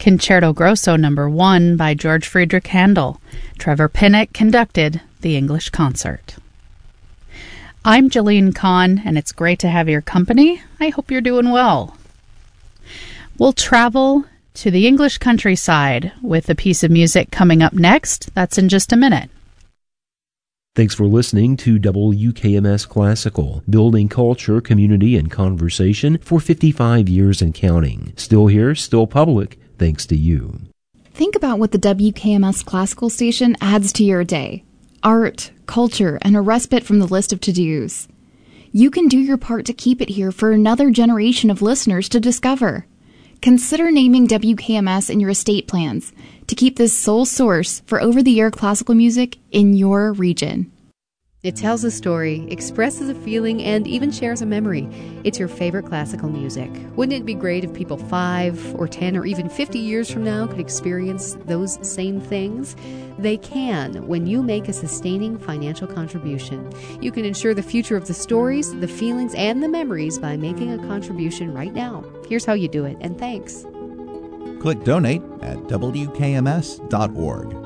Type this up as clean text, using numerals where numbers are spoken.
Concerto Grosso No. 1 by George Friedrich Handel. Trevor Pinnock conducted the English concert. I'm Jillian Kahn, and it's great to have your company. I hope you're doing well. We'll travel to the English countryside with a piece of music coming up next. That's in just a minute. Thanks for listening to WKMS Classical, building culture, community, and conversation for 55 years and counting. Still here, still public, thanks to you. Think about what the WKMS Classical station adds to your day. Art, culture, and a respite from the list of to-dos. You can do your part to keep it here for another generation of listeners to discover. Consider naming WKMS in your estate plans to keep this sole source for over-the-air classical music in your region. It tells a story, expresses a feeling, and even shares a memory. It's your favorite classical music. Wouldn't it be great if people 5 or 10 or even 50 years from now could experience those same things? They can when you make a sustaining financial contribution. You can ensure the future of the stories, the feelings, and the memories by making a contribution right now. Here's how you do it, and thanks. Click Donate at WKMS.org.